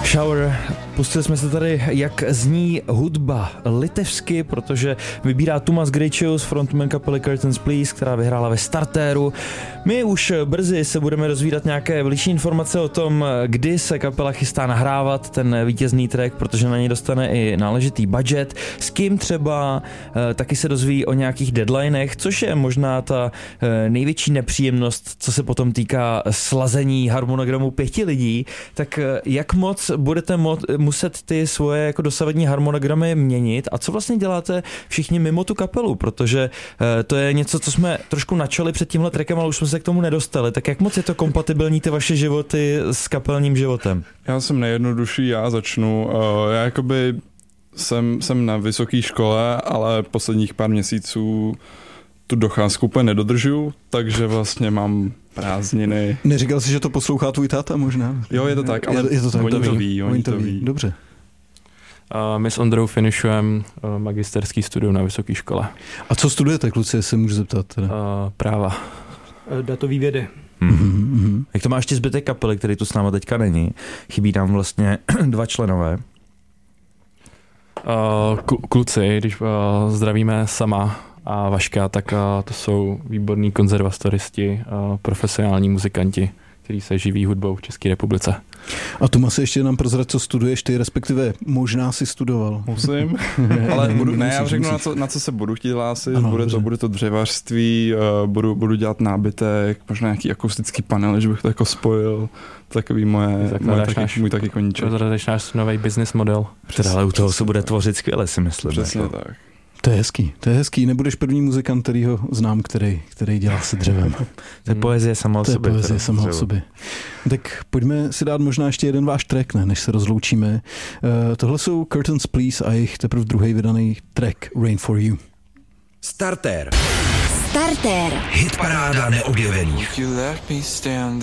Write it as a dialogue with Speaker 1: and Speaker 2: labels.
Speaker 1: Shower. Pustili jsme se tady, jak zní hudba litevsky, protože vybírá Tumas Gricius, frontman kapely Curtains Please, která vyhrála ve Startéru. My už brzy se budeme rozvídat nějaké bližší informace o tom, kdy se kapela chystá nahrávat ten vítězný track, protože na něj dostane i náležitý budget. S kým třeba taky se dozví o nějakých deadlinech, což je možná ta největší nepříjemnost, co se potom týká slazení harmonogramu 5 lidí. Tak jak moc budete muset ty svoje jako dosavadní harmonogramy měnit a co vlastně děláte všichni mimo tu kapelu, protože to je něco, co jsme trošku načali před tímhle trackem, ale už jsme se k tomu nedostali. Tak jak moc je to kompatibilní ty vaše životy s kapelním životem?
Speaker 2: Já jsem nejjednodušší, já začnu. Já jakoby jsem na vysoké škole, ale posledních pár měsíců tu docházku úplně nedodržuju, takže vlastně mám prázdniny.
Speaker 3: Neříkal jsi, že to poslouchá tvůj táta možná?
Speaker 2: Jo, je to tak, ale
Speaker 3: je to tak,
Speaker 2: oni to ví.
Speaker 3: Dobře.
Speaker 4: My s Ondrou finišujeme magisterský studium na vysoké škole.
Speaker 3: A co studujete, kluci, jestli můžu zeptat?
Speaker 4: Práva.
Speaker 5: Datový vědy.
Speaker 1: Mm-hmm. Jak to má ještě zbytek kapely, který tu s náma teďka není? Chybí tam vlastně 2 členové.
Speaker 4: Kluci, když zdravíme Sama a Vaška, tak to jsou výborní konzervatoristi, profesionální muzikanti, kteří se živí hudbou v České republice.
Speaker 3: A Tomasi, ještě nám prozrad, co studuješ ty, respektive možná si studoval.
Speaker 2: Musím, ale já řeknu, na co se budu chtít hlásit. Ano, bude to dřevařství, budu dělat nábytek, možná nějaký akustický panel, že bych to jako spojil. Takový můj taky koníček.
Speaker 4: Rozradeš náš nový business model.
Speaker 1: Ale u toho se bude tvořit skvěle, si myslím.
Speaker 2: Přesně tak.
Speaker 3: To je hezký. Nebudeš první muzikant, kterýho znám, který dělá se dřevem.
Speaker 1: To je poezie sama o sobě.
Speaker 3: Tak pojďme si dát možná ještě jeden váš track, než se rozloučíme. Tohle jsou Curtains Please a jejich teprve druhý vydaný track Rain for You.
Speaker 6: Startér. Hitparáda neobjevených.